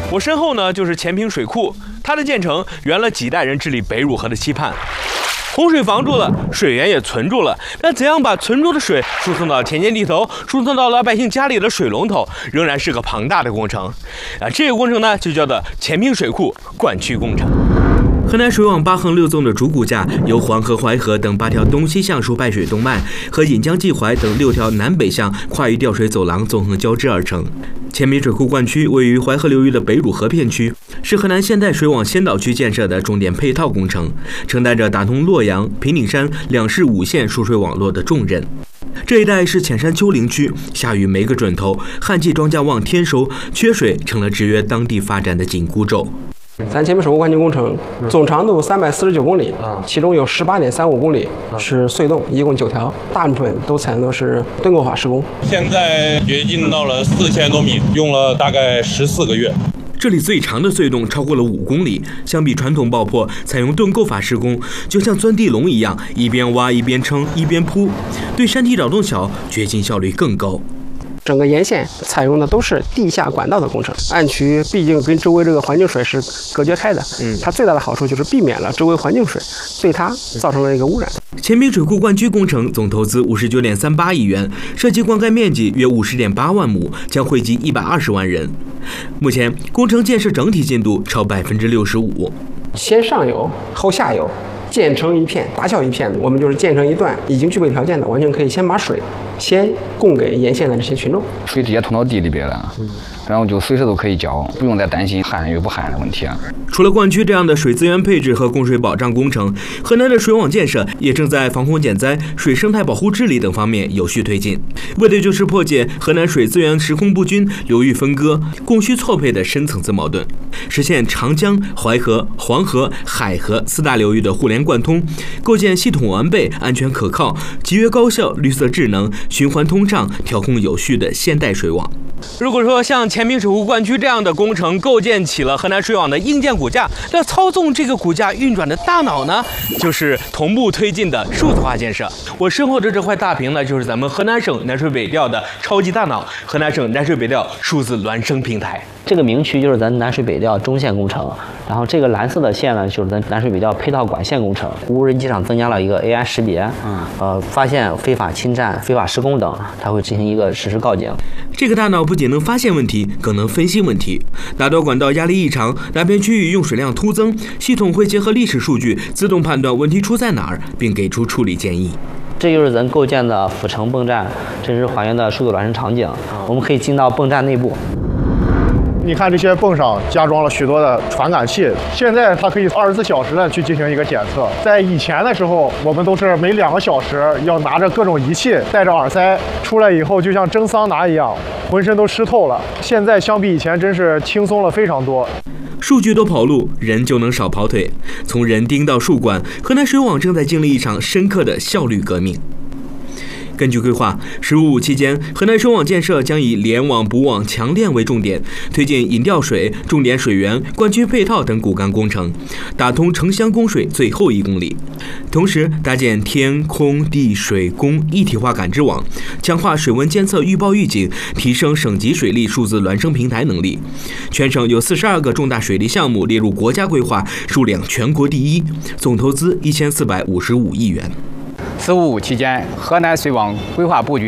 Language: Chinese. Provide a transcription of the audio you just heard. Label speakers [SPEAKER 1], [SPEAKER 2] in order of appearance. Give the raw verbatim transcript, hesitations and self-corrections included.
[SPEAKER 1] 我身后呢就是前坪水库，它的建成圆了几代人治理北汝河的期盼。洪水防住了，水源也存住了，但怎样把存住的水输送到田间地头，输送到老百姓家里的水龙头，仍然是个庞大的工程。啊，这个工程呢就叫做前坪水库灌区工程。河南水网八横六纵的主骨架由黄河、淮河等八条东西向输败水动脉和引江济淮等六条南北向跨域调水走廊纵横交织而成。前坪水库灌区位于淮河流域的北汝河片区，是河南现代水网先导区建设的重点配套工程，承担着打通洛阳、平顶山两市五县输水网络的重任。这一带是浅山丘陵区，下雨没个准头，旱季庄稼旺天收，缺水成了制约当地发展的紧箍咒。
[SPEAKER 2] 咱前面水库灌区工程总长度三百四十九公里，其中有十八点三五公里是隧洞，一共九条，大部分都采用的是盾构法施工。
[SPEAKER 3] 现在掘进到了四千多米，用了大概十四个月。
[SPEAKER 1] 这里最长的隧洞超过了五公里，相比传统爆破，采用盾构法施工，就像钻地笼一样，一边挖一边撑一边铺，对山体扰动小，掘进效率更高。
[SPEAKER 2] 整个沿线采用的都是地下管道的工程，暗渠毕竟跟周围这个环境水是隔绝开的，嗯，它最大的好处就是避免了周围环境水对它造成了一个污染。
[SPEAKER 1] 前坪水库灌区工程总投资五十九点三八亿元，涉及灌溉面积约五十点八万亩，将惠及一百二十万人。目前工程建设整体进度超百分之六十五，
[SPEAKER 2] 先上游后下游。建成一片，打小一片，我们就是建成一段已经具备条件的，完全可以先把水先供给沿线的这些群众。
[SPEAKER 4] 水直接通到地里边了，嗯，然后就随时都可以浇，不用再担心旱与不旱的问题啊。
[SPEAKER 1] 除了灌区这样的水资源配置和供水保障工程，河南的水网建设也正在防洪减灾、水生态保护治理等方面有序推进，为的就是破解河南水资源时空不均、流域分割、供需错配的深层次矛盾，实现长江、淮河、黄河、海河四大流域的互联贯通，构建系统完备、安全可靠、集约高效、绿色智能、循环通畅、调控有序的现代水网。如果说像前坪水库灌区这样的工程构建起了河南水网的硬件骨架，那操纵这个骨架运转的大脑呢，就是同步推进的数字化建设。我身后的这块大屏呢，就是咱们河南省南水北调的超级大脑——河南省南水北调数字孪生平台。
[SPEAKER 5] 这个明区就是咱南水北调中线工程，然后这个蓝色的线呢，就是咱南水北调配套管线工程。无人机上增加了一个 A I 识别，嗯，呃，发现非法侵占、非法施工等，它会进行一个实时告警。
[SPEAKER 1] 这个大脑不仅能发现问题，更能分析问题。打到管道压力异常，哪片区域用水量突增，系统会结合历史数据，自动判断问题出在哪儿，并给出处理建议。
[SPEAKER 5] 这就是咱构建的阜成泵站真实还原的数字孪生场景，我们可以进到泵站内部。
[SPEAKER 6] 你看这些泵上加装了许多的传感器，现在它可以二十四小时的去进行一个检测。在以前的时候，我们都是每两个小时要拿着各种仪器，戴着耳塞出来以后，就像蒸桑拿一样，浑身都湿透了。现在相比以前，真是轻松了非常多。
[SPEAKER 1] 数据都跑路，人就能少跑腿。从人丁到树管，河南水网正在经历一场深刻的效率革命。根据规划，“十五五”期间，河南水网建设将以联网、补网、强电为重点，推进引调水、重点水源、灌区配套等骨干工程，打通城乡供水最后一公里。同时，搭建天空地水供一体化感知网，强化水文监测预报预警，提升省级水利数字孪生平台能力。全省有四十二个重大水利项目列入国家规划，数量全国第一，总投资一千四百五十五亿元。
[SPEAKER 7] “十五五”期间，河南水网规划布局